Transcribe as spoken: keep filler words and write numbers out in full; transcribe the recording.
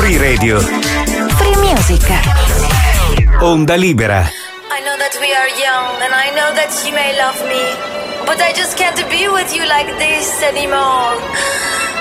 Free Radio. Free Music. Onda libera. I know that we are young and I know that you may love me, but I just can't be with you like this anymore.